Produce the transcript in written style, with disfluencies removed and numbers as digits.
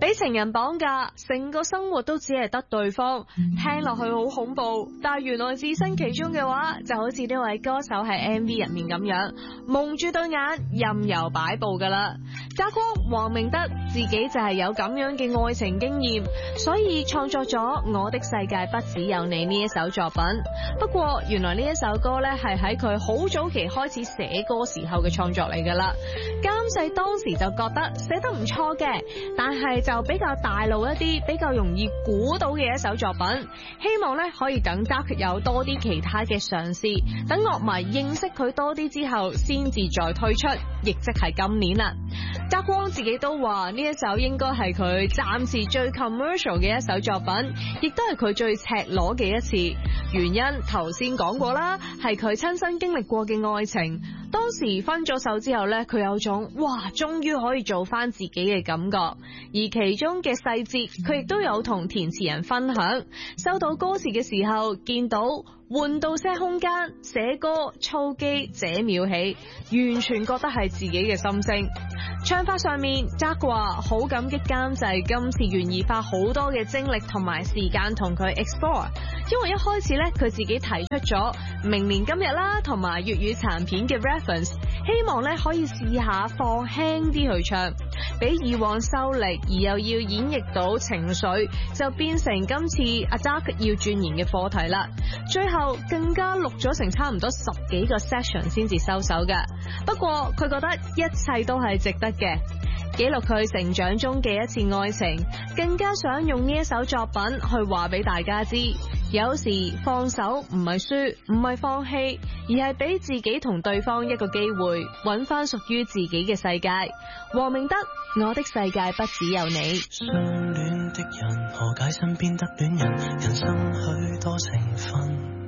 俾情人綁架，成個生活都只係得對方，聽落去好恐怖，但係原來置身其中嘅話，就好似呢位歌手喺 MV 入面咁樣，蒙住對眼任由擺佈噶啦。澤光黃明德自己就係有咁樣嘅愛情經驗，所以創作咗《我的世界不只有你》呢一首作品。不過原來呢一首歌呢，係喺佢好早期開始寫歌時候嘅創作嚟噶啦。監製當時就覺得寫得唔錯嘅，但係就比較大路一啲，比較容易估到嘅一首作品，希望呢可以等澤有多啲其他嘅嘗試，等樂迷認識佢多啲之後先至再推出，亦即係今年啦。澤光自己都話呢一首應該係佢暫時最 commercial 嘅一首作品，亦都係佢最赤裸嘅一次。原因頭先講過啦，係佢親身經歷過嘅愛情。當時分咗手之後呢，佢有種哇終於可以做翻自己嘅感覺，而其中嘅細節佢亦都有同填詞人分享。收到歌詞嘅時候，見到換到些空間寫歌操機這秒起，完全覺得係自己嘅心聲。唱法上面，澤話好感激監製今次願意花好多嘅精力同埋時間同佢 explore， 因為一開始呢，佢自己提出咗明年今日啦同埋粵語殘片嘅 reference， 希望呢可以試下放輕啲去唱，比以往收力而又要演繹到情緒，就變成今次阿澤要鑽研嘅課題啦。最後更加錄咗成差唔多10幾個 session 先至收手嘅，不過佢覺得一切都係值得嘅，記錄佢成長中嘅一次愛情，更加想用呢一首作品去話俾大家知，有時放手唔係輸，唔係放棄，而係俾自己同對方一個機會，揾翻屬於自己嘅世界。黃明德，我的世界不只有你。 相戀的人何解身邊得戀人，人生許多成分。